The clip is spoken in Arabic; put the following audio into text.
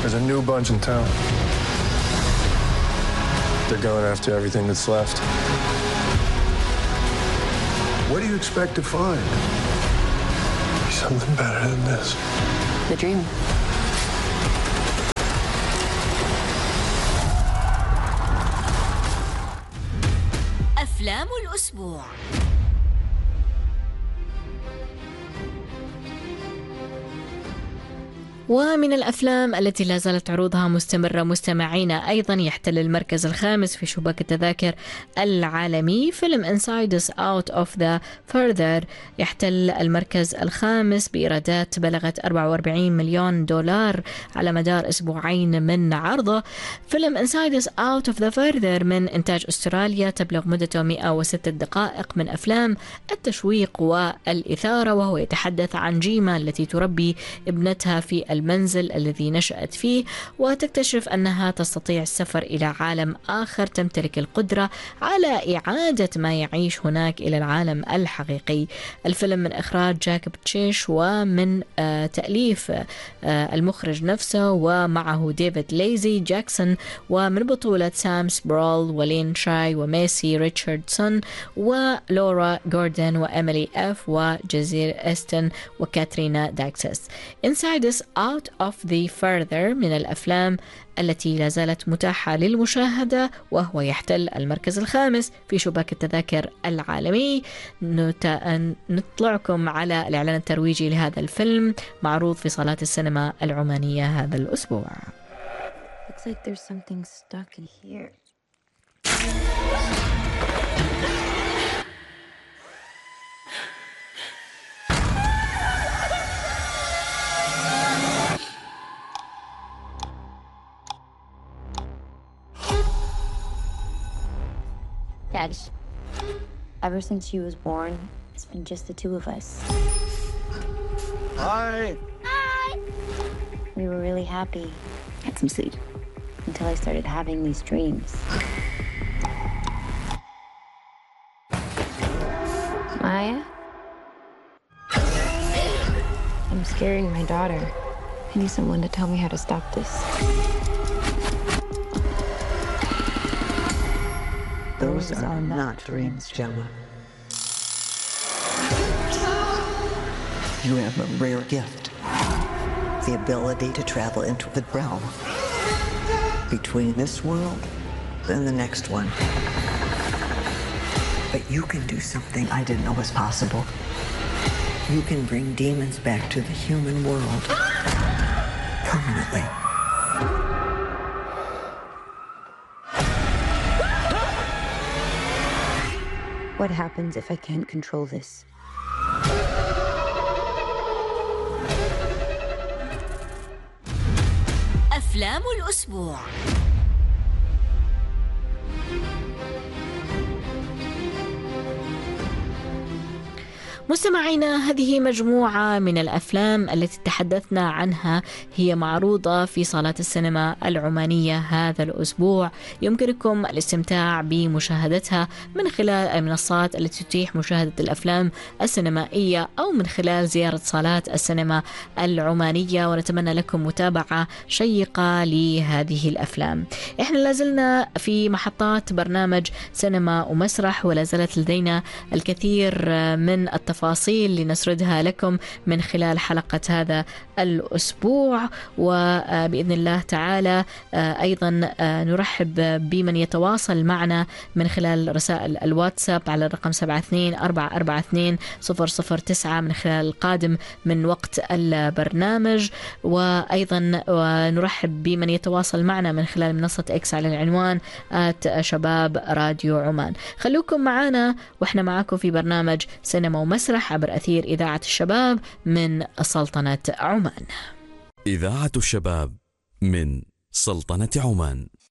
There's a new bunch in town. They're going after everything that's left. What do you expect to find? Something better than this. The dream. أفلام الأسبوع. ومن الأفلام التي لا زالت عروضها مستمرة مستمعينا أيضا يحتل المركز الخامس في شباك التذاكر العالمي فيلم Insiders Out of the Further. يحتل المركز الخامس بإيرادات بلغت 44 مليون دولار على مدار أسبوعين من عرضه. فيلم Insiders Out of the Further من إنتاج أستراليا، تبلغ مدته 106 دقائق من أفلام التشويق والإثارة، وهو يتحدث عن جيما التي تربي ابنتها في المنزل الذي نشأت فيه، وتكتشف أنها تستطيع السفر إلى عالم آخر، تمتلك القدرة على إعادة ما يعيش هناك إلى العالم الحقيقي. الفيلم من إخراج جاك بتشيش ومن تأليف المخرج نفسه، ومعه ديفيد ليزي جاكسون، ومن بطولة سام سبرول ولين شاي وميسي ريتشاردسون ولورا جوردن وإيميلي إف وجزير إستن وكاترينا داكسس. Insiders Out of the Further من الأفلام التي لا زالت متاحة للمشاهدة، وهو يحتل المركز الخامس في شباك التذاكر العالمي. نطلعكم على الإعلان الترويجي لهذا الفيلم، معروض في صالات السينما العمانية هذا الأسبوع. Looks like there's something stuck in here. Dad, ever since she was born, it's been just the two of us. Hi. Hi! We were really happy. Had some sleep. Until I started having these dreams. Maya? I'm scaring my daughter. I need someone to tell me how to stop this. Those are not dreams, Gemma. You have a rare gift. The ability to travel into the realm between this world and the next one. But you can do something I didn't know was possible. You can bring demons back to the human world permanently. What happens if I can't control this? أفلام الأسبوع. مستمعينا، هذه مجموعة من الأفلام التي تحدثنا عنها هي معروضة في صالات السينما العمانية هذا الأسبوع. يمكنكم الاستمتاع بمشاهدتها من خلال المنصات التي تتيح مشاهدة الأفلام السينمائية أو من خلال زيارة صالات السينما العمانية، ونتمنى لكم متابعة شيقة لهذه الأفلام. إحنا لازلنا في محطات برنامج سينما ومسرح، ولا زالت لدينا الكثير من التفاصيل لنسردها لكم من خلال حلقة هذا الأسبوع، وبإذن الله تعالى أيضا نرحب بمن يتواصل معنا من خلال رسائل الواتساب على الرقم 72442009 من خلال القادم من وقت البرنامج، وأيضا نرحب بمن يتواصل معنا من خلال منصة إكس على العنوان @شباب راديو عمان. خلوكم معنا وإحنا معاكم في برنامج سينما ومسرح عبر أثير إذاعة الشباب من سلطنة عمان. إذاعة الشباب من سلطنة عمان.